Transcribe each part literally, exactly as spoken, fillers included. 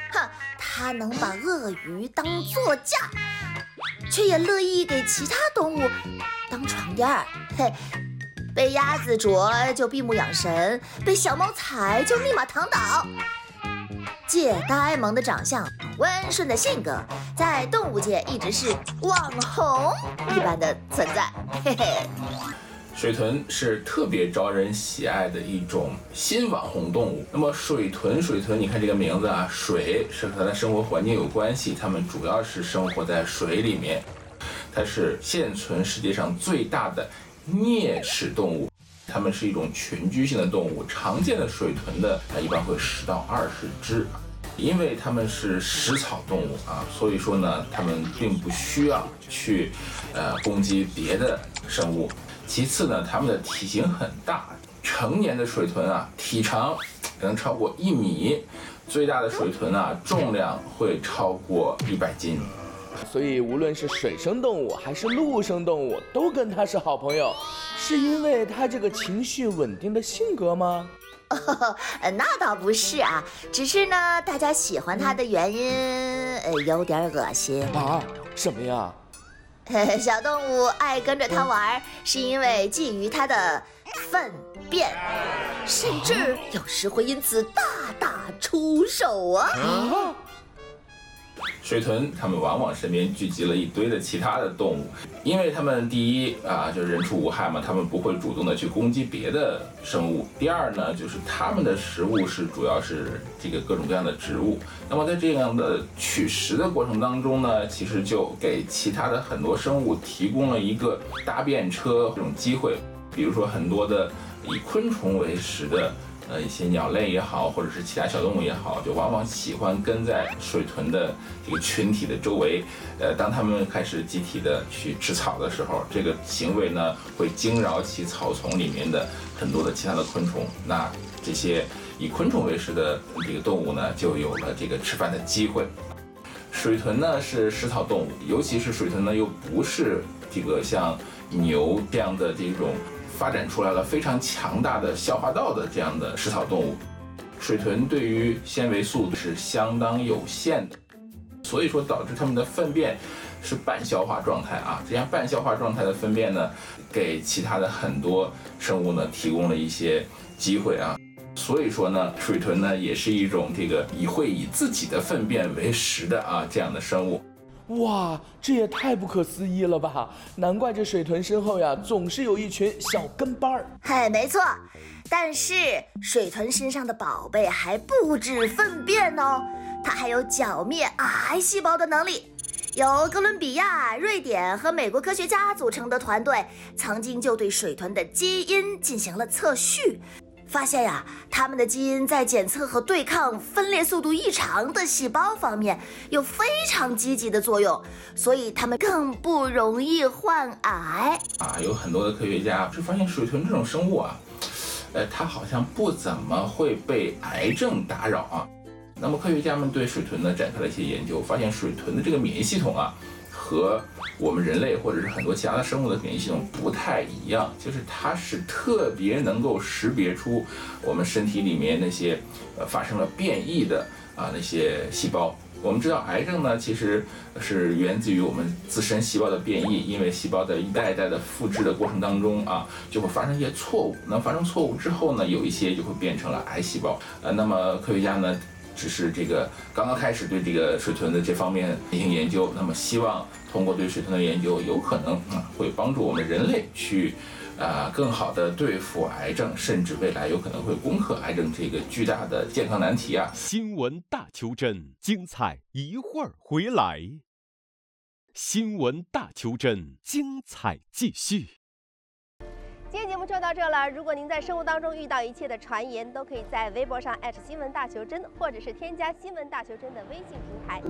哼，它能把鳄鱼当座驾，却也乐意给其他动物当床垫儿。嘿，被鸭子啄就闭目养神，被小猫踩就立马躺倒。借呆萌的长相，温顺的性格，在动物界一直是网红一般的存在。嘿嘿。 水豚是特别招人喜爱的一种新网红动物。那么水豚，水豚，你看这个名字啊，水是和它的生活环境有关系，它们主要是生活在水里面。它是现存世界上最大的啮齿动物，它们是一种群居性的动物，常见的水豚的一般会十到二十只。因为它们是食草动物啊，所以说呢，它们并不需要去呃攻击别的生物。其次呢，它们的体型很大，成年的水豚啊，体长能超过一米，最大的水豚啊，重量会超过一百斤。 所以无论是水生动物还是陆生动物，都跟它是好朋友，是因为它这个情绪稳定的性格吗？ 哦，那倒不是啊，只是呢，大家喜欢它的原因，呃，有点恶心啊。什么呀？ 小动物爱跟着它玩，是因为觊觎它的粪便，甚至有时会因此大打出手啊。啊水豚它们往往身边聚集了一堆的其他的动物，因为它们第一啊就是人畜无害嘛，它们不会主动的去攻击别的生物。第二呢，就是它们的食物是主要是这个各种各样的植物。那么在这样的取食的过程当中呢，其实就给其他的很多生物提供了一个搭便车这种机会。比如说很多的以昆虫为食的。呃，一些鸟类也好，或者是其他小动物也好，就往往喜欢跟在水豚的这个群体的周围。呃，当它们开始集体的去吃草的时候，这个行为呢会惊扰起草丛里面的很多的其他的昆虫。那这些以昆虫为食的这个动物呢，就有了这个吃饭的机会。水豚呢是食草动物，尤其是水豚呢又不是这个像牛这样的这种。发展出来了非常强大的消化道的这样的食草动物，水豚对于纤维素是相当有限的，所以说导致它们的粪便是半消化状态啊。这样半消化状态的粪便呢，给其他的很多生物呢提供了一些机会啊。所以说呢，水豚呢也是一种这个以会以自己的粪便为食的啊这样的生物。 哇，这也太不可思议了吧！难怪这水豚身后呀，总是有一群小跟班儿。 嘿，没错，但是水豚身上的宝贝还不止粪便哦，它还有剿灭癌细胞的能力。由哥伦比亚、瑞典和美国科学家组成的团队，曾经就对水豚的基因进行了测序。发现呀、啊，它们的基因在检测和对抗分裂速度异常的细胞方面有非常积极的作用，所以它们更不容易患癌啊。有很多的科学家是发现水豚这种生物啊，呃，它好像不怎么会被癌症打扰啊。那么科学家们对水豚呢展开了一些研究，发现水豚的这个免疫系统啊，和我们人类或者是很多其他的生物的免疫系统不太一样，就是它是特别能够识别出我们身体里面那些呃发生了变异的啊那些细胞。我们知道癌症呢其实是源自于我们自身细胞的变异，因为细胞在一代一代的复制的过程当中啊，就会发生一些错误。那发生错误之后呢，有一些就会变成了癌细胞。呃，那么科学家呢？只是这个刚刚开始对这个水豚的这方面进行研究，那么希望通过对水豚的研究，有可能啊会帮助我们人类去啊更好的对付癌症，甚至未来有可能会攻克癌症这个巨大的健康难题啊！ 新闻大求真，精彩一会儿回来。新闻大求真，精彩继续。 今天节目就到这了。如果您在生活当中遇到一切的传言，都可以在微博上艾特新闻大求真，或者是添加新闻大求真的微信平台。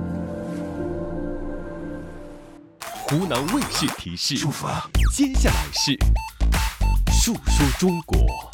湖南卫视提示：接下来是述说中国。